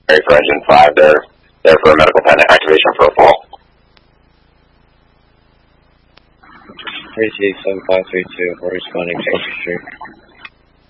For engine 5, they're there for a medical pen activation for a fall. 3T7532, we're responding to Street.